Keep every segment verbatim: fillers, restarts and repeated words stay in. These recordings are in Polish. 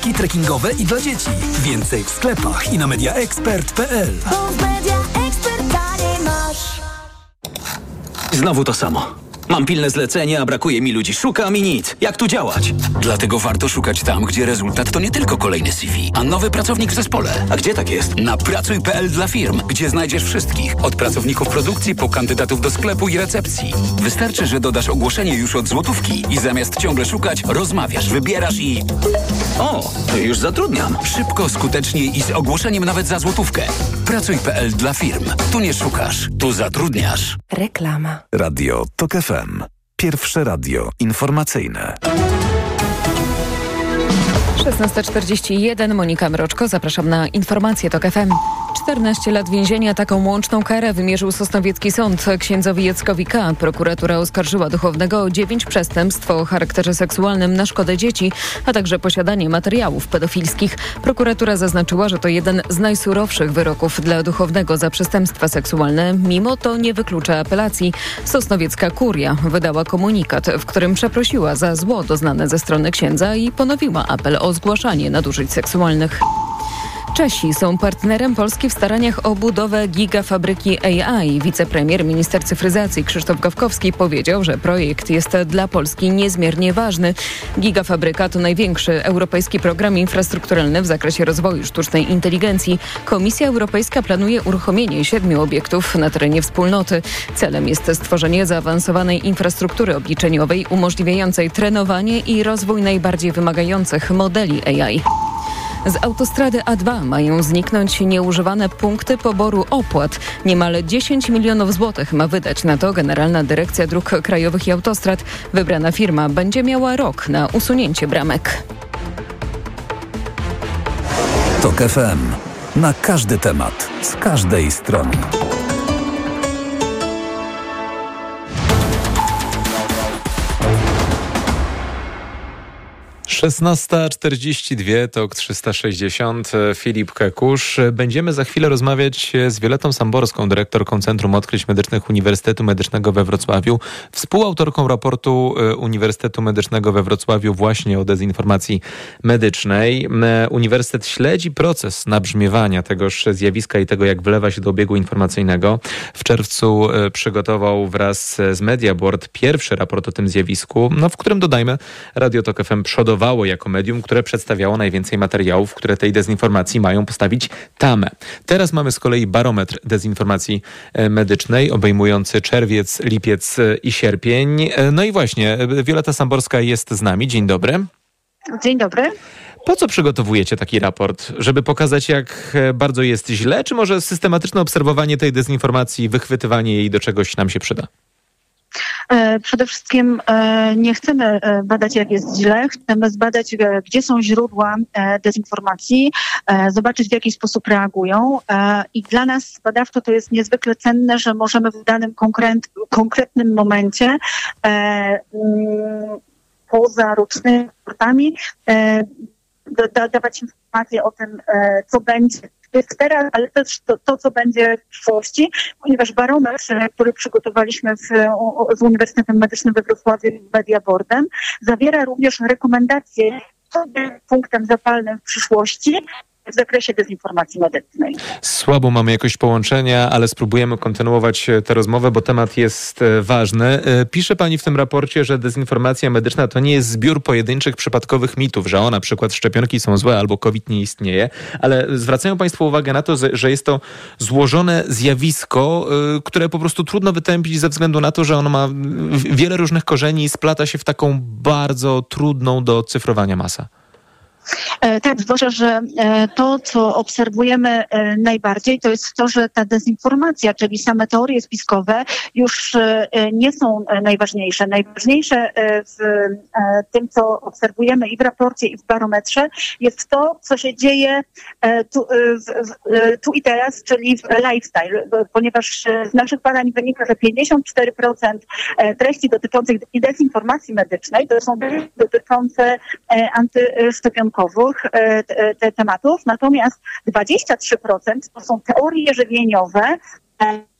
I trekkingowe i dla dzieci. Więcej w sklepach i na media expert kropka p l. Znowu to samo. Mam pilne zlecenie, a brakuje mi ludzi. Szukam i nic. Jak tu działać? Dlatego warto szukać tam, gdzie rezultat to nie tylko kolejny C V, a nowy pracownik w zespole. A gdzie tak jest? Na pracuj kropka p l dla firm, gdzie znajdziesz wszystkich. Od pracowników produkcji po kandydatów do sklepu i recepcji. Wystarczy, że dodasz ogłoszenie już od złotówki i zamiast ciągle szukać, rozmawiasz, wybierasz i... O, już zatrudniam. Szybko, skutecznie i z ogłoszeniem nawet za złotówkę. pracuj kropka p l dla firm. Tu nie szukasz, tu zatrudniasz. Reklama. Radio Tok F M. Pierwsze radio informacyjne. szesnasta czterdzieści jeden, Monika Mroczko, zapraszam na informacje Tok F M. czternaście lat więzienia, taką łączną karę wymierzył sosnowiecki sąd księdzowi Jackowi K. Prokuratura oskarżyła duchownego o dziewięć przestępstw o charakterze seksualnym na szkodę dzieci, a także posiadanie materiałów pedofilskich. Prokuratura zaznaczyła, że to jeden z najsurowszych wyroków dla duchownego za przestępstwa seksualne. Mimo to nie wyklucza apelacji. Sosnowiecka kuria wydała komunikat, w którym przeprosiła za zło doznane ze strony księdza i ponowiła apel o zgłaszanie nadużyć seksualnych. Czesi są partnerem Polski w staraniach o budowę gigafabryki A I. Wicepremier, minister cyfryzacji Krzysztof Gawkowski powiedział, że projekt jest dla Polski niezmiernie ważny. Gigafabryka to największy europejski program infrastrukturalny w zakresie rozwoju sztucznej inteligencji. Komisja Europejska planuje uruchomienie siedmiu obiektów na terenie wspólnoty. Celem jest stworzenie zaawansowanej infrastruktury obliczeniowej umożliwiającej trenowanie i rozwój najbardziej wymagających modeli A I. Z autostrady A dwa mają zniknąć nieużywane punkty poboru opłat. Niemal dziesięć milionów złotych ma wydać na to Generalna Dyrekcja Dróg Krajowych i Autostrad. Wybrana firma będzie miała rok na usunięcie bramek. Tok F M. Na każdy temat, z każdej strony. szesnasta czterdzieści dwa, Tok trzysta sześćdziesiąt, Filip Kekusz. Będziemy za chwilę rozmawiać z Violettą Samborską, dyrektorką Centrum Odkryć Medycznych Uniwersytetu Medycznego we Wrocławiu, współautorką raportu Uniwersytetu Medycznego we Wrocławiu właśnie o dezinformacji medycznej. Uniwersytet śledzi proces nabrzmiewania tegoż zjawiska i tego, jak wlewa się do obiegu informacyjnego. W czerwcu przygotował wraz z Media Board pierwszy raport o tym zjawisku, no, w którym, dodajmy, Radio Tok F M przodowało jako medium, które przedstawiało najwięcej materiałów, które tej dezinformacji mają postawić tamę. Teraz mamy z kolei barometr dezinformacji medycznej, obejmujący czerwiec, lipiec i sierpień. No i właśnie, Violetta Samborska jest z nami. Dzień dobry. Dzień dobry. Po co przygotowujecie taki raport? Żeby pokazać, jak bardzo jest źle, czy może systematyczne obserwowanie tej dezinformacji, wychwytywanie jej do czegoś nam się przyda? Przede wszystkim nie chcemy badać, jak jest źle, chcemy zbadać, gdzie są źródła dezinformacji, zobaczyć, w jaki sposób reagują i dla nas badawczo to jest niezwykle cenne, że możemy w danym konkret, konkretnym momencie poza rocznymi raportami dawać informacje o tym, co będzie jest teraz, ale też to, to, co będzie w przyszłości, ponieważ barometr, który przygotowaliśmy w, z Uniwersytetem Medycznym we Wrocławiu i Media Boardem, zawiera również rekomendacje, co będzie punktem zapalnym w przyszłości w zakresie dezinformacji medycznej. Słabo mamy jakoś połączenia, ale spróbujemy kontynuować tę rozmowę, bo temat jest ważny. Pisze pani w tym raporcie, że dezinformacja medyczna to nie jest zbiór pojedynczych przypadkowych mitów, że o, na przykład szczepionki są złe albo COVID nie istnieje, ale zwracają państwo uwagę na to, że jest to złożone zjawisko, które po prostu trudno wytępić ze względu na to, że ono ma wiele różnych korzeni i splata się w taką bardzo trudną do cyfrowania masę. Tak, zwłaszcza, że to, co obserwujemy najbardziej, to jest to, że ta dezinformacja, czyli same teorie spiskowe już nie są najważniejsze. Najważniejsze w tym, co obserwujemy i w raporcie, i w barometrze, jest to, co się dzieje tu, tu i teraz, czyli w lifestyle, ponieważ z naszych badań wynika, że pięćdziesiąt cztery procent treści dotyczących dezinformacji medycznej to są dotyczące antyszczepionkowych Te, te tematów, natomiast dwadzieścia trzy procent to są teorie żywieniowe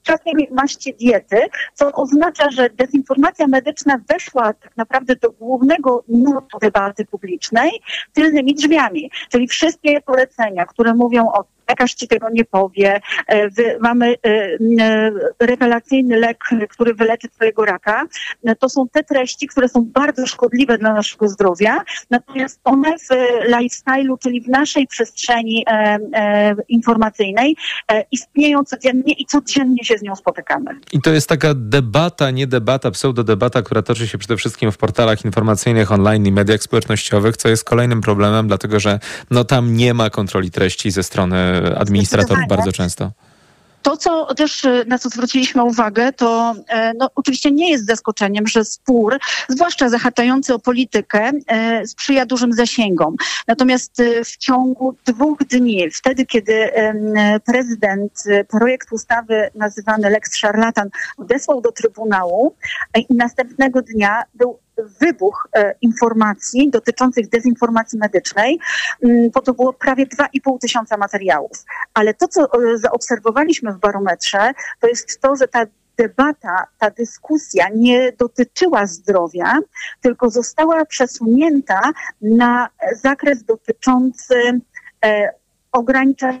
takiej maści diety, co oznacza, że dezinformacja medyczna weszła tak naprawdę do głównego nurtu debaty publicznej tylnymi drzwiami. Czyli wszystkie polecenia, które mówią o lekarz ci tego nie powie, wy, mamy rewelacyjny lek, który wyleczy twojego raka. To są te treści, które są bardzo szkodliwe dla naszego zdrowia, natomiast one w lifestyle'u, czyli w naszej przestrzeni e, e, informacyjnej e, istnieją codziennie i codziennie się z nią spotykamy. I to jest taka debata, nie debata, pseudodebata, która toczy się przede wszystkim w portalach informacyjnych, online i mediach społecznościowych, co jest kolejnym problemem, dlatego że no, tam nie ma kontroli treści ze strony administratorów bardzo często. To, co też na co zwróciliśmy uwagę, to no, oczywiście nie jest zaskoczeniem, że spór, zwłaszcza zahaczający o politykę, e, sprzyja dużym zasięgom. Natomiast e, w ciągu dwóch dni, wtedy kiedy e, prezydent projekt ustawy nazywany Lex Szarlatan odesłał do Trybunału e, i następnego dnia był wybuch e, informacji dotyczących dezinformacji medycznej, bo to było prawie dwa i pół tysiąca materiałów. Ale to, co e, zaobserwowaliśmy w barometrze, to jest to, że ta debata, ta dyskusja nie dotyczyła zdrowia, tylko została przesunięta na zakres dotyczący e, ograniczenia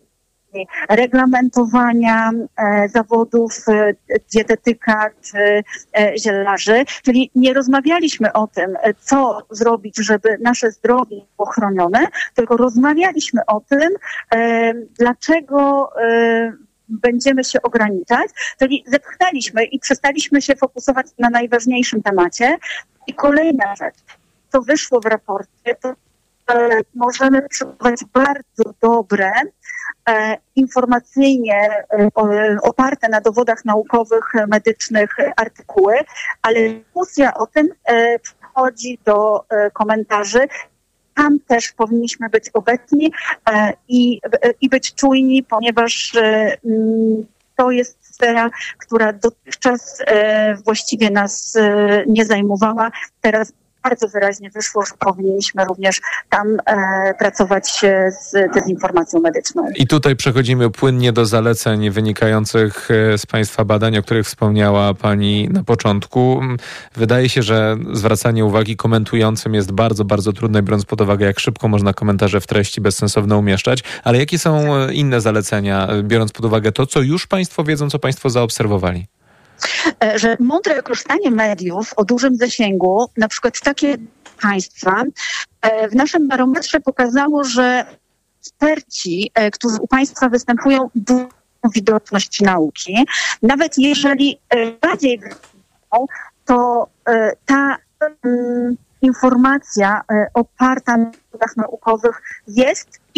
reglamentowania e, zawodów e, dietetyka czy e, zielarzy, czyli nie rozmawialiśmy o tym, e, co zrobić, żeby nasze zdrowie było chronione, tylko rozmawialiśmy o tym, e, dlaczego e, będziemy się ograniczać, czyli zepchnęliśmy i przestaliśmy się fokusować na najważniejszym temacie. I kolejna rzecz, co wyszło w raporcie, to e, możemy przygotować bardzo dobre E, informacyjnie e, oparte na dowodach naukowych, medycznych artykuły, ale dyskusja o tym e, wchodzi do e, komentarzy. Tam też powinniśmy być obecni e, i, e, i być czujni, ponieważ e, m, to jest sfera, która dotychczas e, właściwie nas e, nie zajmowała. Teraz bardzo wyraźnie wyszło, że powinniśmy również tam e, pracować z dezinformacją medyczną. I tutaj przechodzimy płynnie do zaleceń wynikających z Państwa badań, o których wspomniała Pani na początku. Wydaje się, że zwracanie uwagi komentującym jest bardzo, bardzo trudne, biorąc pod uwagę, jak szybko można komentarze w treści bezsensowne umieszczać. Ale jakie są inne zalecenia, biorąc pod uwagę to, co już Państwo wiedzą, co Państwo zaobserwowali? Że mądre korzystanie mediów o dużym zasięgu, na przykład takie państwa, w naszym barometrze pokazało, że eksperci, którzy u państwa występują, dużą widoczność nauki. Nawet jeżeli bardziej wiedzą, to ta um, informacja oparta na dowodach naukowych jest i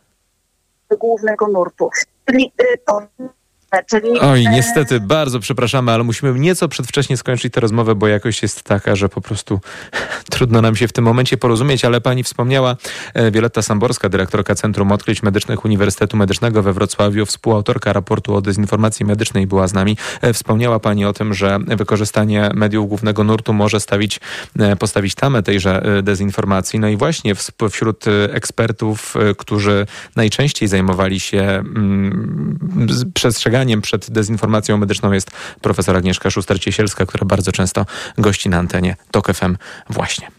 głównego nurtu. Czyli to Czyli... Oj, niestety, bardzo przepraszamy, ale musimy nieco przedwcześnie skończyć tę rozmowę, bo jakość jest taka, że po prostu trudno nam się w tym momencie porozumieć, ale pani wspomniała, Wioletta Samborska, dyrektorka Centrum Odkryć Medycznych Uniwersytetu Medycznego we Wrocławiu, współautorka raportu o dezinformacji medycznej, była z nami. Wspomniała pani o tym, że wykorzystanie mediów głównego nurtu może stawić, postawić tamę tejże dezinformacji. No i właśnie wśród ekspertów, którzy najczęściej zajmowali się mm, przestrzeganiem przed dezinformacją medyczną, jest profesor Agnieszka Szuster-Ciesielska, która bardzo często gości na antenie TOK F M właśnie.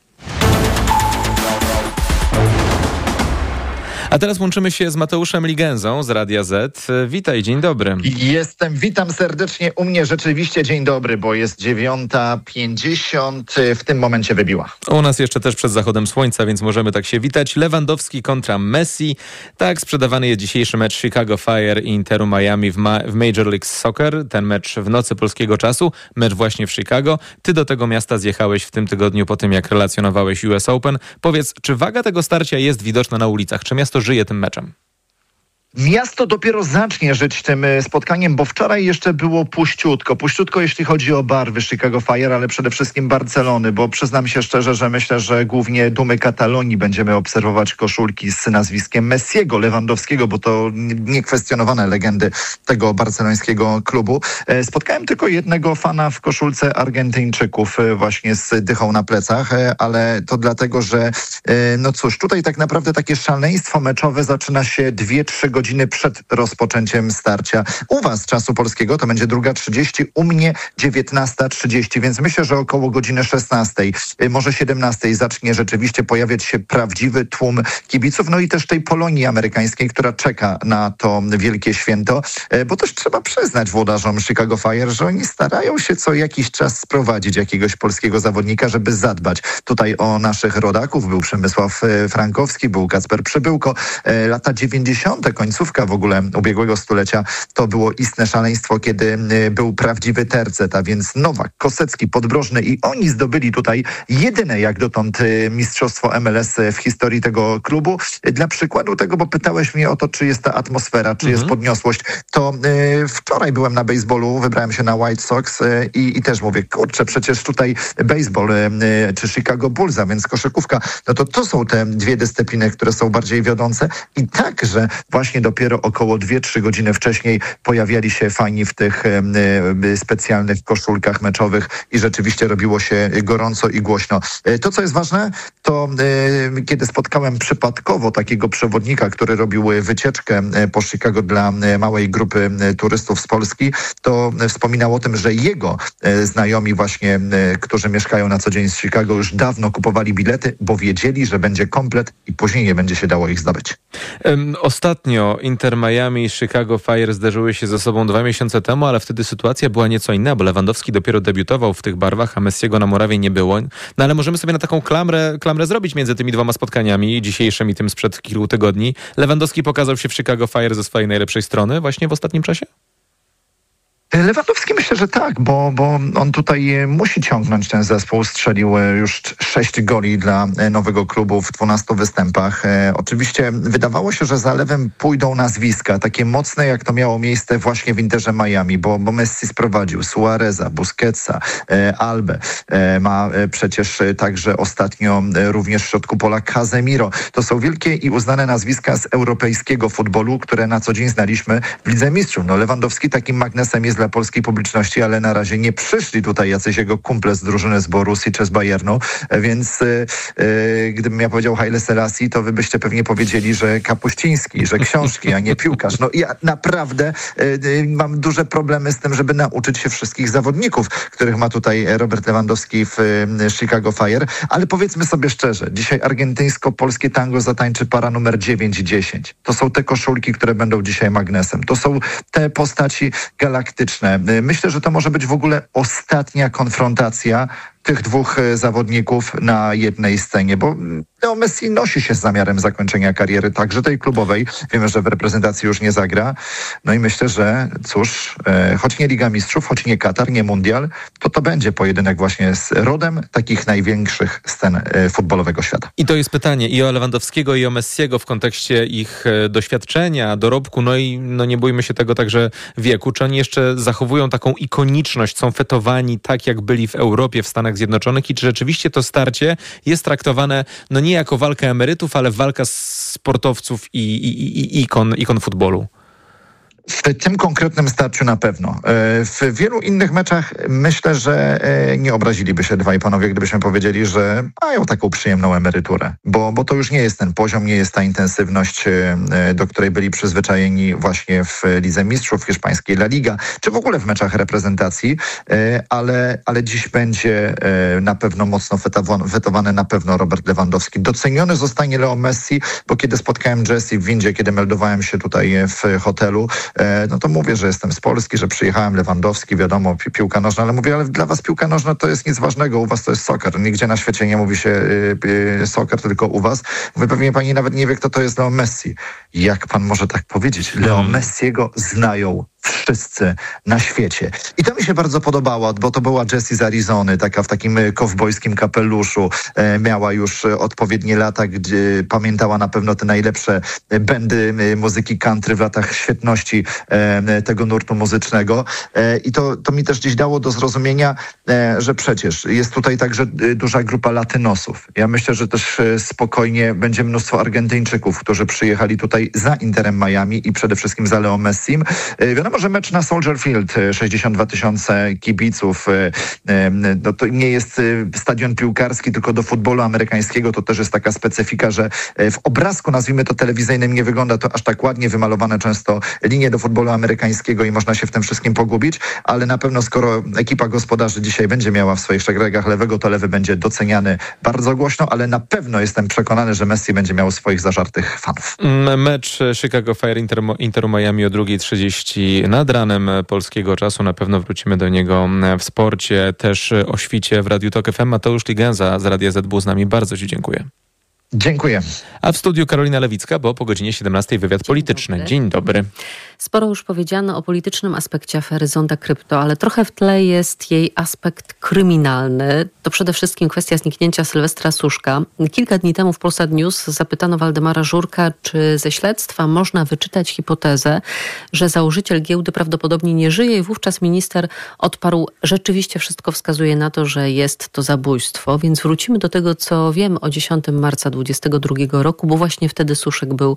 A teraz łączymy się z Mateuszem Ligenzą z Radia Z. Witaj, dzień dobry. Jestem, witam serdecznie. U mnie rzeczywiście dzień dobry, bo jest dziewiąta pięćdziesiąt, w tym momencie wybiła. U nas jeszcze też przed zachodem słońca, więc możemy tak się witać. Lewandowski kontra Messi. Tak sprzedawany jest dzisiejszy mecz Chicago Fire i Interu Miami w, ma- w Major League Soccer. Ten mecz w nocy polskiego czasu. Mecz właśnie w Chicago. Ty do tego miasta zjechałeś w tym tygodniu po tym, jak relacjonowałeś U S Open. Powiedz, czy waga tego starcia jest widoczna na ulicach? Czy miasto żyje tym meczem? Miasto dopiero zacznie żyć tym spotkaniem, bo wczoraj jeszcze było puściutko. Puściutko, jeśli chodzi o barwy Chicago Fire, ale przede wszystkim Barcelony, bo przyznam się szczerze, że myślę, że głównie dumy Katalonii będziemy obserwować koszulki z nazwiskiem Messiego, Lewandowskiego, bo to niekwestionowane legendy tego barcelońskiego klubu. Spotkałem tylko jednego fana w koszulce Argentyńczyków, właśnie z dychą na plecach, ale to dlatego, że no cóż, tutaj tak naprawdę takie szaleństwo meczowe zaczyna się dwie trzy godziny godziny przed rozpoczęciem starcia. U was czasu polskiego to będzie druga trzydzieści, u mnie dziewiętnasta trzydzieści, więc myślę, że około godziny szesnastej, może siedemnastej zacznie rzeczywiście pojawiać się prawdziwy tłum kibiców, no i też tej Polonii amerykańskiej, która czeka na to wielkie święto, bo też trzeba przyznać włodarzom Chicago Fire, że oni starają się co jakiś czas sprowadzić jakiegoś polskiego zawodnika, żeby zadbać tutaj o naszych rodaków. Był Przemysław Frankowski, był Kacper Przybyłko. Lata dziewięćdziesiąte, końcówka w ogóle ubiegłego stulecia, to było istne szaleństwo, kiedy był prawdziwy tercet, a więc Nowak, Kosecki, Podbrożny i oni zdobyli tutaj jedyne jak dotąd mistrzostwo M L S w historii tego klubu. Dla przykładu tego, bo pytałeś mnie o to, czy jest ta atmosfera, czy mhm. jest podniosłość, to y, wczoraj byłem na baseballu, wybrałem się na White Sox y, i też mówię, kurczę, przecież tutaj baseball y, czy Chicago Bulls, a więc koszykówka, no to to są te dwie dyscypliny, które są bardziej wiodące i także właśnie dopiero około dwie trzy godziny wcześniej pojawiali się fani w tych y, y, specjalnych koszulkach meczowych i rzeczywiście robiło się gorąco i głośno. Y, to, co jest ważne, to y, kiedy spotkałem przypadkowo takiego przewodnika, który robił wycieczkę po Chicago dla małej grupy turystów z Polski, to wspominał o tym, że jego znajomi właśnie, którzy mieszkają na co dzień z Chicago, już dawno kupowali bilety, bo wiedzieli, że będzie komplet i później nie będzie się dało ich zdobyć. Ostatnio Inter Miami i Chicago Fire zderzyły się ze sobą dwa miesiące temu, ale wtedy sytuacja była nieco inna, bo Lewandowski dopiero debiutował w tych barwach, a Messiego na murawie nie było. No ale możemy sobie na taką klamrę, klamrę zrobić między tymi dwoma spotkaniami, dzisiejszym i tym sprzed kilku tygodni. Lewandowski pokazał się w Chicago Fire ze swojej najlepszej strony właśnie w ostatnim czasie? Lewandowski myślę, że tak, bo, bo on tutaj musi ciągnąć ten zespół. Strzelił już sześć goli dla nowego klubu w dwunastu występach. E, oczywiście wydawało się, że za Lewem pójdą nazwiska, takie mocne, jak to miało miejsce właśnie w Interze Miami, bo, bo Messi sprowadził Suareza, Busquetsa, e, Albę. E, ma e, przecież także ostatnio e, również w środku pola Casemiro. To są wielkie i uznane nazwiska z europejskiego futbolu, które na co dzień znaliśmy w Lidze Mistrzów. No, Lewandowski takim magnesem jest dla polskiej publiczności, ale na razie nie przyszli tutaj jacyś jego kumple z drużyny z Borussii czy z Bayernu, więc yy, yy, gdybym ja powiedział Haile Selassie, to wy byście pewnie powiedzieli, że Kapuściński, że książki, a nie piłkarz. No ja naprawdę yy, mam duże problemy z tym, żeby nauczyć się wszystkich zawodników, których ma tutaj Robert Lewandowski w yy, Chicago Fire, ale powiedzmy sobie szczerze, dzisiaj argentyńsko-polskie tango zatańczy para numer dziewięć i dziesięć. To są te koszulki, które będą dzisiaj magnesem. To są te postaci galaktyczne. Myślę, że to może być w ogóle ostatnia konfrontacja tych dwóch zawodników na jednej scenie, bo Leo Messi nosi się z zamiarem zakończenia kariery, także tej klubowej. Wiemy, że w reprezentacji już nie zagra. No i myślę, że cóż, e, choć nie Liga Mistrzów, choć nie Katar, nie Mundial, to to będzie pojedynek właśnie z rodem takich największych scen e, futbolowego świata. I to jest pytanie i o Lewandowskiego, i o Messiego w kontekście ich e, doświadczenia, dorobku, no i no nie bójmy się tego także wieku. Czy oni jeszcze zachowują taką ikoniczność, są fetowani tak, jak byli w Europie, w Stanach Zjednoczonych i czy rzeczywiście to starcie jest traktowane no nie jako walka emerytów, ale walka sportowców i, i, i ikon, ikon futbolu? W tym konkretnym starciu na pewno. W wielu innych meczach myślę, że nie obraziliby się dwaj panowie, gdybyśmy powiedzieli, że mają taką przyjemną emeryturę, bo, bo to już nie jest ten poziom, nie jest ta intensywność, do której byli przyzwyczajeni właśnie w Lidze Mistrzów, w hiszpańskiej La Liga, czy w ogóle w meczach reprezentacji, ale, ale dziś będzie na pewno mocno fetowany, fetowany na pewno Robert Lewandowski. Doceniony zostanie Leo Messi, bo kiedy spotkałem Jessie w windzie, kiedy meldowałem się tutaj w hotelu, no to mówię, że jestem z Polski, że przyjechałem, Lewandowski, wiadomo, pi- piłka nożna, ale mówię, ale dla was piłka nożna to jest nic ważnego, u was to jest soccer. Nigdzie na świecie nie mówi się y, y, soccer, tylko u was. Mówię, pewnie pani nawet nie wie, kto to jest Leo Messi. Jak pan może tak powiedzieć? Leo Messiego znają wszyscy na świecie. I to mi się bardzo podobało, bo to była Jessie z Arizony, taka w takim kowbojskim kapeluszu. E, miała już odpowiednie lata, gdzie pamiętała na pewno te najlepsze bandy muzyki country w latach świetności e, tego nurtu muzycznego. E, I to, to mi też gdzieś dało do zrozumienia, e, że przecież jest tutaj także duża grupa latynosów. Ja myślę, że też spokojnie będzie mnóstwo Argentyńczyków, którzy przyjechali tutaj za Interem Miami i przede wszystkim za Leo Messim. E, wiadomo, Mimo że mecz na Soldier Field, sześćdziesiąt dwa tysiące kibiców, no to nie jest stadion piłkarski, tylko do futbolu amerykańskiego, to też jest taka specyfika, że w obrazku, nazwijmy to telewizyjnym, nie wygląda to aż tak ładnie, wymalowane często linie do futbolu amerykańskiego i można się w tym wszystkim pogubić, ale na pewno skoro ekipa gospodarzy dzisiaj będzie miała w swoich szeregach lewego, to lewy będzie doceniany bardzo głośno, ale na pewno jestem przekonany, że Messi będzie miał swoich zażartych fanów. Mecz Chicago Fire Interu Inter Miami o druga trzydzieści nad ranem polskiego czasu. Na pewno wrócimy do niego w sporcie, też o świcie w Radiu Tok F M. Mateusz Ligenza z Radia Z był z nami. Bardzo Ci dziękuję. Dziękuję. A w studiu Karolina Lewicka, bo po godzinie siedemnastej wywiad Dzień polityczny. Dobry. Dzień dobry. Sporo już powiedziano o politycznym aspekcie afery Zonda Krypto, ale trochę w tle jest jej aspekt kryminalny. To przede wszystkim kwestia zniknięcia Sylwestra Suszka. Kilka dni temu w Polsat News zapytano Waldemara Żurka, czy ze śledztwa można wyczytać hipotezę, że założyciel giełdy prawdopodobnie nie żyje, i wówczas minister odparł: rzeczywiście wszystko wskazuje na to, że jest to zabójstwo. Więc wrócimy do tego, co wiemy o dziesiątego marca dwudziestego drugiego roku, bo właśnie wtedy Suszek był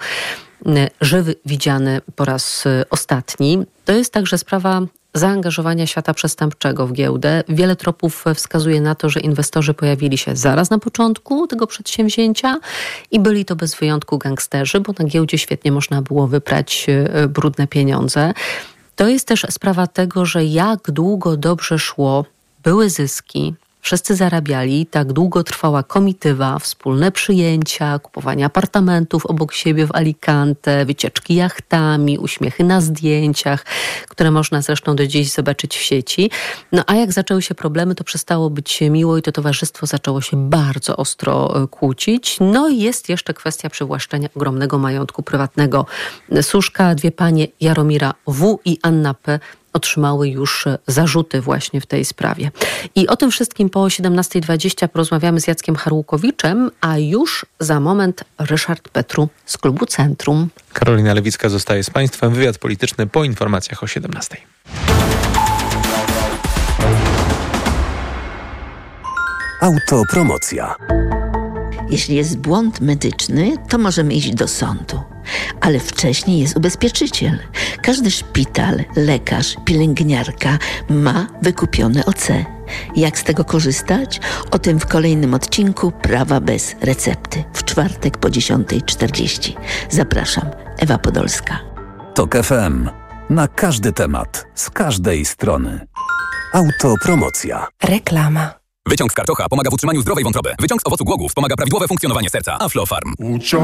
żywy, widziany po raz ostatni. To jest także sprawa zaangażowania świata przestępczego w giełdę. Wiele tropów wskazuje na to, że inwestorzy pojawili się zaraz na początku tego przedsięwzięcia i byli to bez wyjątku gangsterzy, bo na giełdzie świetnie można było wyprać brudne pieniądze. To jest też sprawa tego, że jak długo dobrze szło, były zyski, wszyscy zarabiali, tak długo trwała komitywa, wspólne przyjęcia, kupowanie apartamentów obok siebie w Alicante, wycieczki jachtami, uśmiechy na zdjęciach, które można zresztą do dziś zobaczyć w sieci. No a jak zaczęły się problemy, to przestało być miło i to towarzystwo zaczęło się bardzo ostro kłócić. No i jest jeszcze kwestia przywłaszczenia ogromnego majątku prywatnego Suszka. Dwie panie, Jaromira W. i Anna P., otrzymały już zarzuty właśnie w tej sprawie. I o tym wszystkim po siedemnastej dwadzieścia porozmawiamy z Jackiem Harłukowiczem, a już za moment Ryszard Petru z klubu Centrum. Karolina Lewicka zostaje z Państwem. Wywiad polityczny po informacjach o siedemnastej. Autopromocja. Jeśli jest błąd medyczny, to możemy iść do sądu. Ale wcześniej jest ubezpieczyciel. Każdy szpital, lekarz, pielęgniarka ma wykupione O C. Jak z tego korzystać? O tym w kolejnym odcinku Prawa bez recepty. W czwartek po dziesiątej czterdzieści. Zapraszam, Ewa Podolska. Tok F M. Na każdy temat, z każdej strony. Autopromocja. Reklama. Wyciąg z karczocha pomaga w utrzymaniu zdrowej wątroby. Wyciąg z owocu głogów pomaga prawidłowe funkcjonowanie serca. Aflofarm.